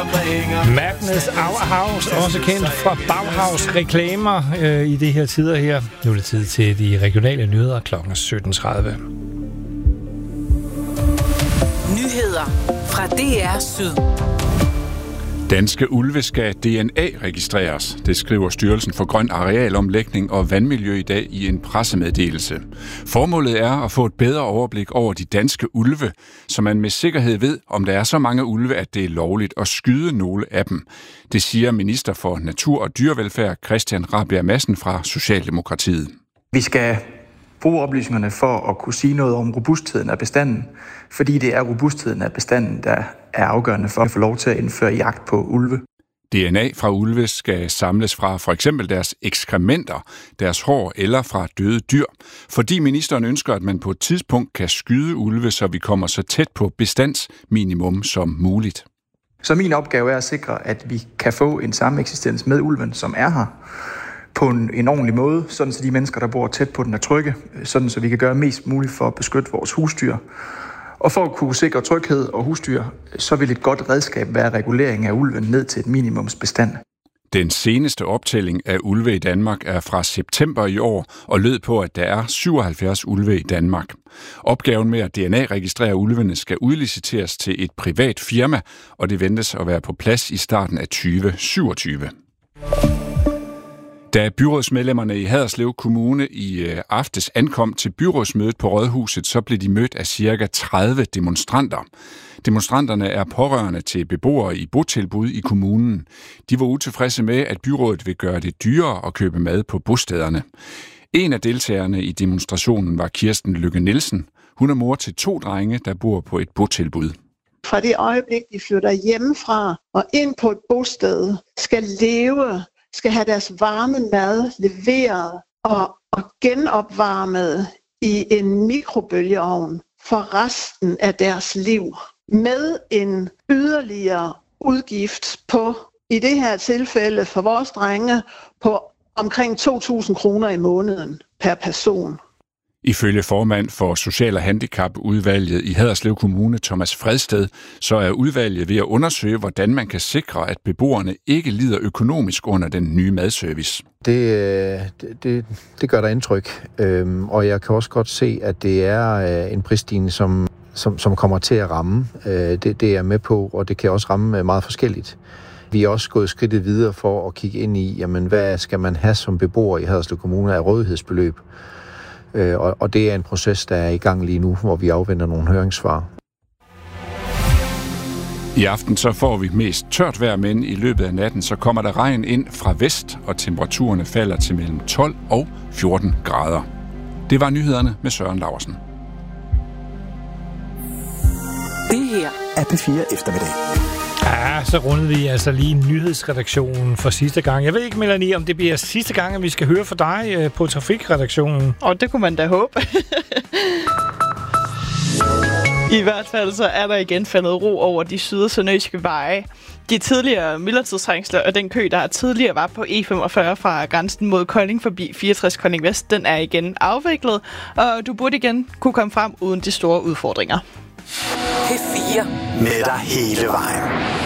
Madness House, også kendt fra Bauhaus-reklamer i de her tider her. Nu er det tid til de regionale nyheder kl. 17.30. Nyheder fra DR Syd. Danske ulve skal DNA-registreres. Det skriver Styrelsen for Grøn Arealomlægning og Vandmiljø i dag i en pressemeddelelse. Formålet er at få et bedre overblik over de danske ulve, så man med sikkerhed ved, om der er så mange ulve, at det er lovligt at skyde nogle af dem. Det siger minister for Natur og Dyrevelfærd Christian Rabjerg Madsen fra Socialdemokratiet. Vi skal bruge oplysningerne for at kunne sige noget om robustheden af bestanden, fordi det er robustheden af bestanden, der er afgørende for at få lov til at indføre jagt på ulve. DNA fra ulve skal samles fra for eksempel deres ekskrementer, deres hår eller fra døde dyr, fordi ministeren ønsker, at man på et tidspunkt kan skyde ulve, så vi kommer så tæt på bestandsminimum som muligt. Så min opgave er at sikre, at vi kan få en sameksistens med ulven, som er her, på en ordentlig måde, sådan så de mennesker, der bor tæt på den, er trygge, sådan så vi kan gøre mest muligt for at beskytte vores husdyr. Og for at kunne sikre tryghed og husdyr, så vil et godt redskab være regulering af ulven ned til et minimumsbestand. Den seneste optælling af ulve i Danmark er fra september i år og lød på, at der er 77 ulve i Danmark. Opgaven med at DNA-registrere ulvene skal udliciteres til et privat firma, og det ventes at være på plads i starten af 2027. Da byrådsmedlemmerne i Haderslev Kommune i aftes ankom til byrådsmødet på Rådhuset, så blev de mødt af ca. 30 demonstranter. Demonstranterne er pårørende til beboere i botilbud i kommunen. De var utilfredse med, at byrådet vil gøre det dyrere at købe mad på bostederne. En af deltagerne i demonstrationen var Kirsten Lykke Nielsen. Hun er mor til 2 drenge, der bor på et botilbud. Fra det øjeblik, de flytter hjemmefra og ind på et bosted, skal have deres varme mad leveret og genopvarmet i en mikrobølgeovn for resten af deres liv. Med en yderligere udgift på, i det her tilfælde for vores drenge, på omkring 2.000 kroner i måneden per person. Ifølge formand for Social- og Handicapudvalget i Haderslev Kommune, Thomas Fredsted, så er udvalget ved at undersøge, hvordan man kan sikre, at beboerne ikke lider økonomisk under den nye madservice. Det gør der indtryk, og jeg kan også godt se, at det er en prisstigning, som kommer til at ramme. Det er jeg med på, og det kan også ramme meget forskelligt. Vi er også gået skridtet videre for at kigge ind i, jamen, hvad skal man have som beboer i Haderslev Kommune af rådighedsbeløb. Og det er en proces, der er i gang lige nu, hvor vi afventer nogle høringssvar. I aften så får vi mest tørt vejr, men i løbet af natten så kommer der regn ind fra vest, og temperaturerne falder til mellem 12 og 14 grader. Det var nyhederne med Søren Laursen. Det her er P4 Eftermiddag. Ja, så rundede vi altså lige nyhedsredaktionen for sidste gang. Jeg ved ikke, Melanie, om det bliver sidste gang, at vi skal høre fra dig på trafikredaktionen. Og det kunne man da håbe. I hvert fald så er der igen faldet ro over de syd- og sønderjyske veje. De tidligere myldretidstrængsler og den kø, der tidligere var på E45 fra grænsen mod Kolding forbi 64 Kolding Vest, den er igen afviklet, og du burde igen kunne komme frem uden de store udfordringer. P4 med dig hele vejen.